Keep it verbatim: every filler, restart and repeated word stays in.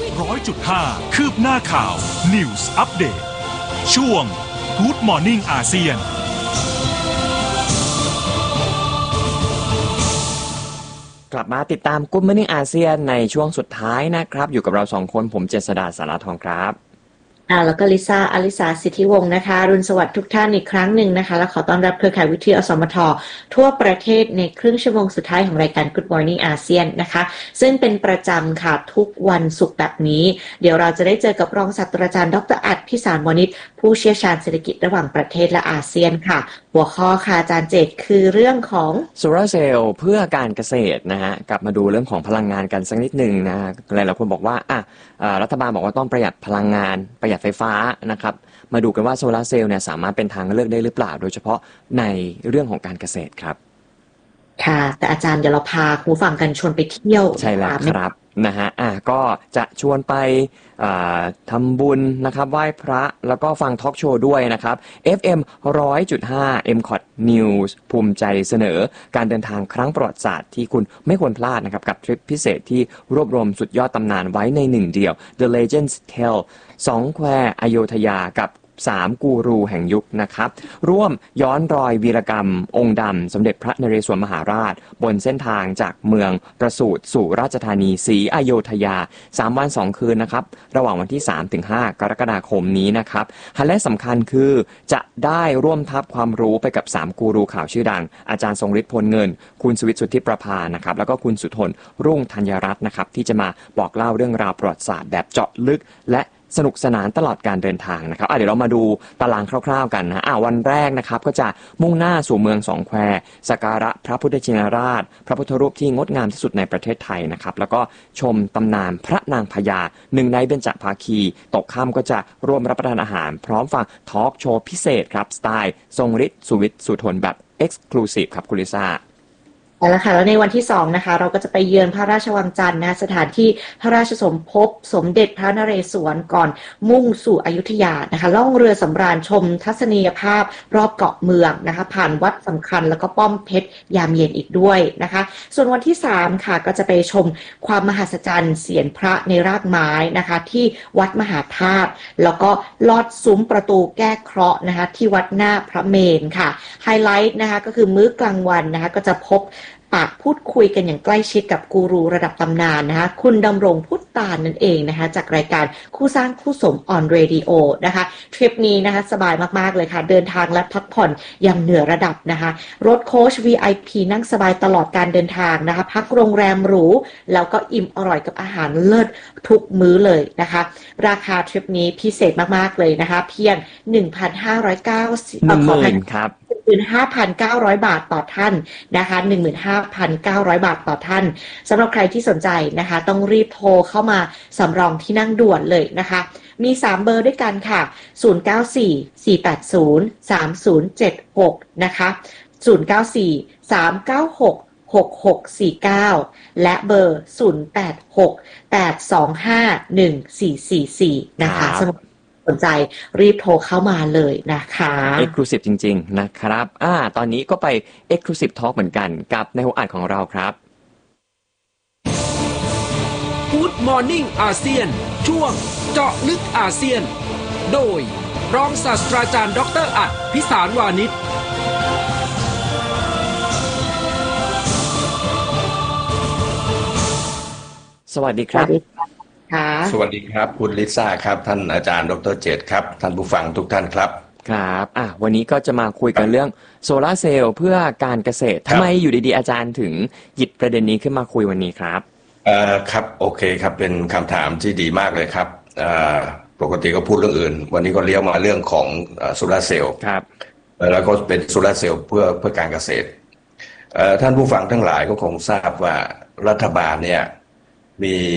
ร้อยจุดห้าคืบหน้าข่าว News Update ช่วง Good Morning อาเซียนกลับมาติดตาม Good Morning อาเซียนในช่วงสุดท้ายนะครับอยู่กับเราสองคนผมเจษฎาสารทองครับอ่าแล้วก็ลิซ่าอลิสาสิทธิวงศ์นะคะรุนสวัสดิ์ทุกท่านอีกครั้งหนึ่งนะคะและขอต้อนรับเครือข่ายวิทยุอสมททั่วประเทศในครึ่งชั่วโมงสุดท้ายของรายการ Good Morning อาเซียนนะคะซึ่งเป็นประจำค่ะทุกวันศุกร์แบบนี้เดี๋ยวเราจะได้เจอกับรองศาสตราจารย์ดรอัฏฐพิสารวณิชผู้เชี่ยวชาญเศรษฐกิจระหว่างประเทศและอาเซียนค่ะหัวข้อค่ะอาจารย์เจตคือเรื่องของโซลาร์เซลล์เพื่อการเกษตรนะฮะกลับมาดูเรื่องของพลังงานกันสักนิดนึงนะหลายๆคนบอกว่าอ่ะรัฐบาลบอกว่าต้องประหยัดพลังงานประหยัดไฟฟ้านะครับมาดูกันว่าโซลาร์เซลล์เนี่ยสามารถเป็นทางเลือกได้หรือเปล่าโดยเฉพาะในเรื่องของการเกษตรครับค่ะแต่อาจารย์เดี๋ยวเราพาคุณฟังกันชวนไปเที่ยวใช่แล้วครับนะฮะอ่ะก็จะชวนไปทำบุญนะครับไหว้พระแล้วก็ฟังทอล์กโชว์ด้วยนะครับ เอฟ เอ็ม หนึ่งร้อยจุดห้า เอ็ม ซี โอ ที News ภูมิใจเสนอการเดินทางครั้งประวัติศาสตร์ที่คุณไม่ควรพลาดนะครับกับทริปพิเศษที่รวบรวมสุดยอดตำนานไว้ในหนึ่งเดียว The Legends Tell สองแควอโยธยากับสามกูรูแห่งยุคนะครับร่วมย้อนรอยวีรกรรมองค์ดำสมเด็จพระนเรศวรมหาราชบนเส้นทางจากเมืองประสูติสู่ราชธานีศรีอโยธยาสามวันสองคืนนะครับระหว่างวันที่สามถึงห้ากรกฎาคมนี้นะครับไฮไลท์สำคัญคือจะได้ร่วมทับความรู้ไปกับสามกูรูข่าวชื่อดังอาจารย์ทรงฤทธิ์พลเงินคุณสุวิทย์สุทธิประภานะครับแล้วก็คุณสุทนรุ่งธัญรัตน์นะครับที่จะมาบอกเล่าเรื่องราวประวัติศาสตร์แบบเจาะลึกและสนุกสนานตลอดการเดินทางนะครับเดี๋ยวเรามาดูตารางคร่าวๆกันนะอ่ะวันแรกนะครับก็จะมุ่งหน้าสู่เมืองสองแควสักการะพระพุทธชินราชพระพุทธรูปที่งดงามที่สุดในประเทศไทยนะครับแล้วก็ชมตำนานพระนางพญาหนึ่งในเบญจภาคีตกค่ำก็จะร่วมรับประทานอาหารพร้อมฟังทอล์กโชว์พิเศษครับสไตล์ทรงฤทธิ์สุวิทย์สุทนแบบ Exclusive ครับคุณลิซ่าแล้วค่ะแล้วในวันที่สองนะคะเราก็จะไปเยือนพระราชวังจันทร์นะสถานที่พระราชสมภพสมเด็จพระนเรศวรก่อนมุ่งสู่อยุธยานะคะล่องเรือสำราญชมทัศนียภาพรอบเกาะเมืองนะคะผ่านวัดสำคัญแล้วก็ป้อมเพชรยามเย็นอีกด้วยนะคะส่วนวันที่สามค่ะก็จะไปชมความมหัศจรรย์เสียนพระในรากไม้นะคะที่วัดมหาธาตุแล้วก็ลอดซุ้มประตูแก้เคราะห์นะคะที่วัดหน้าพระเมรุค่ะไฮไลท์นะคะก็คือมื้อกลางวันนะคะก็จะพบปากพูดคุยกันอย่างใกล้ชิดกับกูรูระดับตำนานนะคะคุณดำรงพุทธตาลนั่นเองนะคะจากรายการคู่สร้างคู่สมออนเรดิโอนะคะทริปนี้นะคะสบายมากๆเลยค่ะเดินทางและพักผ่อนอย่างเหนือระดับนะคะรถโค้ช วี ไอ พี นั่งสบายตลอดการเดินทางนะคะพักโรงแรมหรูแล้วก็อิ่มอร่อยกับอาหารเลิศทุกมื้อเลยนะคะราคาทริปนี้พิเศษมากๆเลยนะคะเพียง หนึ่งพันห้าร้อยเก้าสิบหนึ่งหมื่นครับหนึ่งหมื่นห้าพันเก้าร้อย บาทต่อท่านนะคะ หนึ่งหมื่นห้าพันเก้าร้อย บาทต่อท่านสำหรับใครที่สนใจนะคะต้องรีบโทรเข้ามาสำรองที่นั่งด่วนเลยนะคะมีสามเบอร์ด้วยกันค่ะศูนย์ เก้า สี่ สี่ แปด ศูนย์ สาม ศูนย์ เจ็ด หกนะคะศูนย์ เก้า สี่ สาม เก้า หก หก หก สี่ เก้าและเบอร์ศูนย์ แปด หก แปด สอง ห้า หนึ่ง สี่ สี่ สี่นะคะสำหรับสนใจรีบโทรเข้ามาเลยนะคะ Exclusive จริงๆนะครับอ่าตอนนี้ก็ไป Exclusive Talk เหมือนกันกับในหัวอ่านของเราครับ Good Morning อาเซียนช่วงเจาะลึกอาเซียนโดยรองศาสตราจารย์ดรอัฏฐพิสารวานิชสวัสดีครับสวัสดีครับคุณลิซ่าครับท่านอาจารย์ดรเจตครับท่านผู้ฟังทุกท่านครับครับอ่ะวันนี้ก็จะมาคุยกันเรื่องโซลาร์เซลล์เพื่อการเกษตรทำไมอยู่ดีๆอาจารย์ถึงหยิบประเด็นนี้ขึ้นมาคุยวันนี้ครับเอ่อครับโอเคครับเป็นคำถามที่ดีมากเลยครับเอ่อปกติก็พูดเรื่องอื่นวันนี้ก็เลี้ยวมาเรื่องของโซลาร์เซลล์ครับแล้วก็เป็นโซลาร์เซลล์เพื่อเพื่อการเกษตรเอ่อท่านผู้ฟังทั้งหลายก็คงทราบว่ารัฐบาลเนี่ยมี